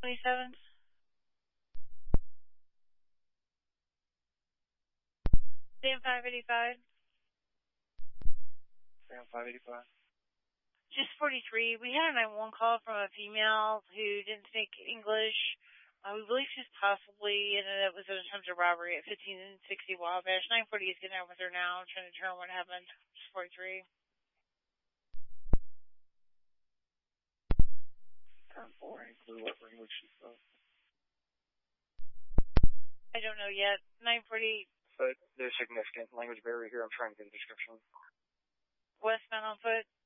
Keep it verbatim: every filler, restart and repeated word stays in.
twenty-seven. Sam five eighty-five. Sam five eighty-five. Just forty-three. We had a nine one one call from a female who didn't speak English. Uh, we believe she's possibly ended up with an attempted robbery at fifteen sixty Wabash. nine forty is getting out with her now. I'm trying to determine what happened. Just forty-three. ten four, any clue what language she spoke? I don't know yet. nine forty. But there's significant language barrier here. I'm trying to get a description. Westbound on foot.